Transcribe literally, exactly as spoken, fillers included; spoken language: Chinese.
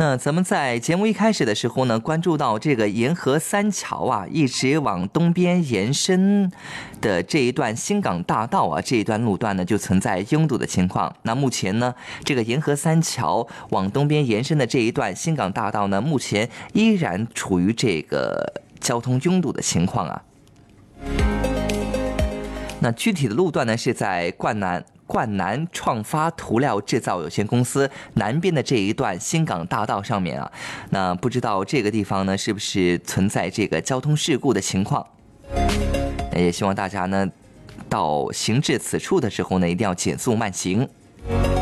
那咱们在节目一开始的时候呢，关注到这个沿河三桥啊，一直往东边延伸的这一段新港大道啊，这一段路段呢就存在拥堵的情况。那目前呢，这个沿河三桥往东边延伸的这一段新港大道呢，目前依然处于这个交通拥堵的情况啊。那具体的路段呢，是在冠南。冠南创发涂料制造有限公司南边的这一段新港大道上面啊，那不知道这个地方呢是不是存在这个交通事故的情况？也希望大家呢到行至此处的时候呢，一定要减速慢行。